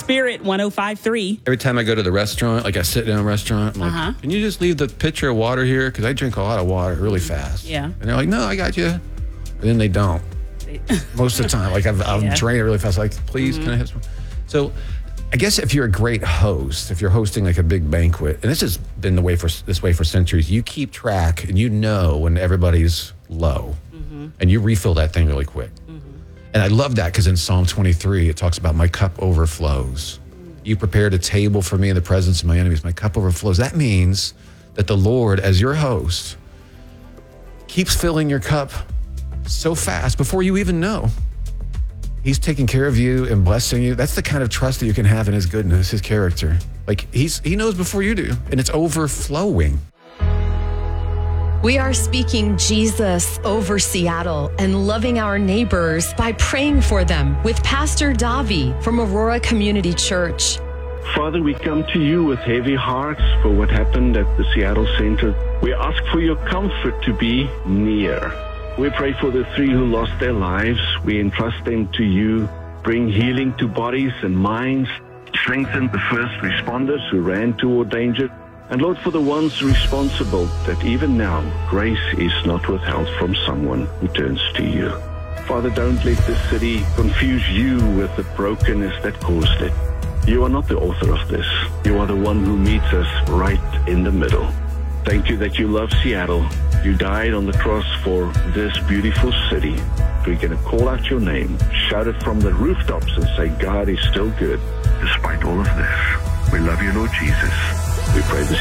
Spirit 105.3. Every time I go to the restaurant, like I sit down in a restaurant, I'm like, can you just leave the pitcher of water here? Because I drink a lot of water really fast. Yeah. And they're like, no, I got you. And then they don't. Most of the time. Like I'll drain it really fast. Like, please, can I have some? So I guess if you're a great host, if you're hosting like a big banquet, and this has been this way for centuries, you keep track and you know when everybody's low and you refill that thing really quick. And I love that because in Psalm 23, it talks about my cup overflows. You prepared a table for me in the presence of my enemies. My cup overflows. That means that the Lord, as your host, keeps filling your cup so fast before you even know. He's taking care of you and blessing you. That's the kind of trust that you can have in his goodness, his character. Like he knows before you do, and it's overflowing. We are speaking Jesus over Seattle and loving our neighbors by praying for them with Pastor Davi from Aurora Community Church. Father, we come to you with heavy hearts for what happened at the Seattle Center. We ask for your comfort to be near. We pray for the 3 who lost their lives. We entrust them to you. Bring healing to bodies and minds. Strengthen the first responders who ran toward danger. And Lord, for the ones responsible, that even now, grace is not withheld from someone who turns to you. Father, don't let this city confuse you with the brokenness that caused it. You are not the author of this. You are the one who meets us right in the middle. Thank you that you love Seattle. You died on the cross for this beautiful city. We're going to call out your name, shout it from the rooftops and say, God is still good, despite all of this. We love you, Lord Jesus. We pray this